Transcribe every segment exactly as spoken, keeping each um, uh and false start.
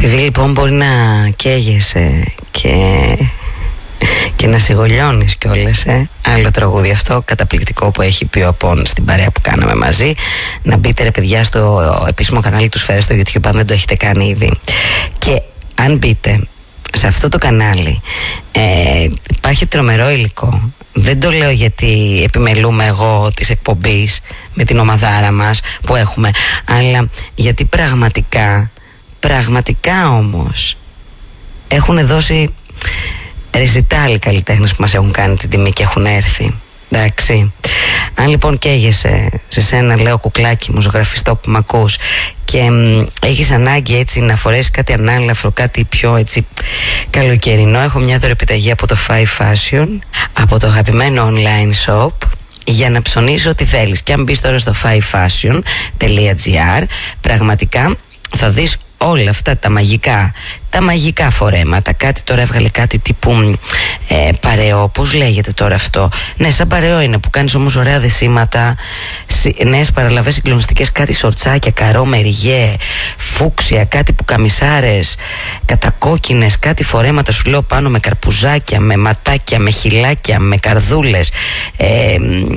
Επειδή λοιπόν μπορεί να καίγεσαι και, και να σιγολιώνεις κιόλας, ε. Άλλο τραγούδι αυτό, καταπληκτικό, που έχει πει ο Απών στην παρέα που κάναμε μαζί. Να μπείτε ρε παιδιά στο επίσημο κανάλι του Σφαίρα στο YouTube αν δεν το έχετε κάνει ήδη. Και αν μπείτε σε αυτό το κανάλι, ε, υπάρχει τρομερό υλικό. Δεν το λέω γιατί επιμελούμε εγώ της εκπομπής με την ομαδάρα μας που έχουμε, αλλά γιατί πραγματικά, πραγματικά όμως έχουν δώσει ρεζιτάλοι καλλιτέχνες που μας έχουν κάνει την τιμή και έχουν έρθει. Εντάξει. Αν λοιπόν καίγεσαι σε σένα, λέω κουκλάκι μου, ζωγραφιστό που μ' ακούς, και μ, έχεις ανάγκη έτσι να φορέσεις κάτι ανάλαφρο, κάτι πιο έτσι καλοκαιρινό, έχω μια δωρεπιταγή από το Five Fashion, από το αγαπημένο online shop, για να ψωνίσεις ό,τι θέλεις. Και αν μπεις τώρα στο five fashion τελεία gr, πραγματικά θα δεις όλα αυτά τα μαγικά, τα μαγικά φορέματα. Κάτι τώρα έβγαλε κάτι τύπου ε, παρεό, πώς λέγεται τώρα αυτό? Ναι, σαν παρεό είναι, που κάνεις όμως ωραία δεσίματα, νέες παραλαβές συγκλονιστικές, κάτι σορτσάκια, καρό, μεριγέ, φούξια, κάτι που καμισάρες κατακόκκινες, κάτι φορέματα σου λέω πάνω με καρπουζάκια, με ματάκια, με χυλάκια, με καρδούλες, ε,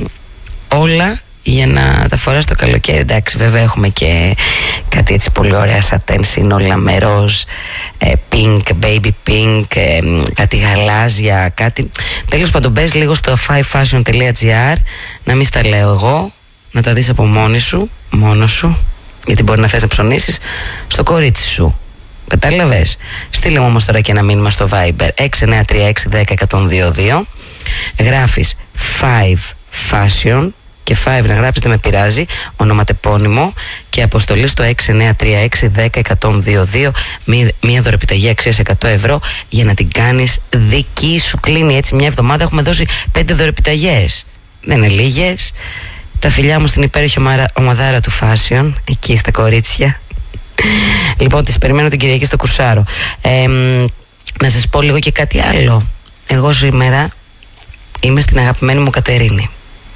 όλα για να τα φοράς το καλοκαίρι. Εντάξει, βέβαια έχουμε και κάτι έτσι πολύ ωραία σατέν σύνολα με ροζ, ε, pink, baby pink, ε, κάτι γαλάζια, κάτι. Τέλος πάντων, μπες λίγο στο five fashion τελεία gr, να μην στα λέω εγώ, να τα δεις από μόνη σου, μόνος σου, γιατί μπορεί να θες να ψωνίσεις στο κορίτσι σου. Κατάλαβες? Στείλε μου όμως τώρα και ένα μήνυμα στο Viber έξι εννιά τρία έξι ένα μηδέν ένα μηδέν δύο δύο. Γράφεις five fashion και five να γράψεις, δεν με πειράζει, ονοματεπώνυμο και αποστολή στο έξι εννιά τρία έξι ένα μηδέν ένα μηδέν δύο δύο, μία δωρεπιταγή αξίας εκατό ευρώ για να την κάνεις δική σου. Κλείνει έτσι μια εβδομάδα, έχουμε δώσει πέντε δωρεπιταγές. Δεν είναι λίγες. Τα φιλιά μου στην υπέροχη ομαδάρα του Fashion, εκεί στα κορίτσια. Λοιπόν, τις περιμένω την Κυριακή στο Κουρσάρο. Ε, να σας πω λίγο και κάτι άλλο. Εγώ σήμερα είμαι στην αγαπημένη μου Κατερίνη.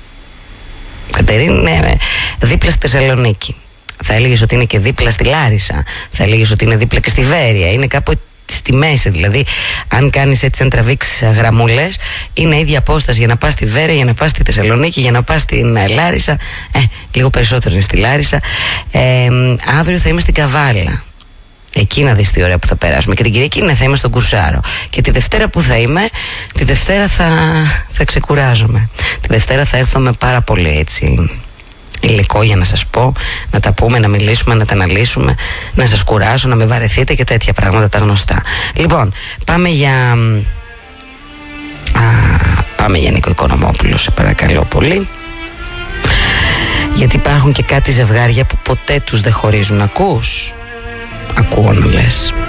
Κατερίνη είναι δίπλα στη Θεσσαλονίκη. Θα έλεγες ότι είναι και δίπλα στη Λάρισα. Θα έλεγες ότι είναι δίπλα και στη Βέρεια. Είναι κάπου στη μέση. Δηλαδή, αν κάνεις έτσι, αν τραβήξεις γραμμούλες, είναι ίδια απόσταση για να πας στη Βέρεια, για να πας στη Θεσσαλονίκη, για να πας στην Λάρισα. Ε, λίγο περισσότερο είναι στη Λάρισα. Ε, αύριο θα είμαι στην Καβάλα. Εκεί να δεις τι ωραία που θα περάσουμε. Και την Κυριακή ναι, θα είμαι στον Κουρσάρο. Και τη Δευτέρα που θα είμαι, τη Δευτέρα θα, θα ξεκουράζομαι. Τη Δευτέρα θα έρθω με πάρα πολύ έτσι υλικό για να σας πω, να τα πούμε, να μιλήσουμε, να τα αναλύσουμε, να σας κουράσω, να με βαρεθείτε και τέτοια πράγματα τα γνωστά. Λοιπόν, πάμε για... Α, πάμε για Νίκο Οικονομόπουλο, σε παρακαλώ πολύ. Γιατί υπάρχουν και κάτι ζευγάρια που ποτέ τους δεν χωρίζουν. Ακούς? Ακούω να λες.